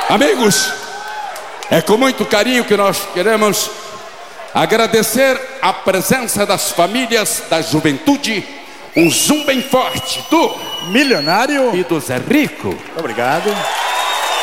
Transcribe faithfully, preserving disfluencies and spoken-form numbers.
Amigos, é com muito carinho que nós queremos agradecer a presença das famílias, da juventude. Um zoom bem forte do Milionário e do Zé Rico. Obrigado.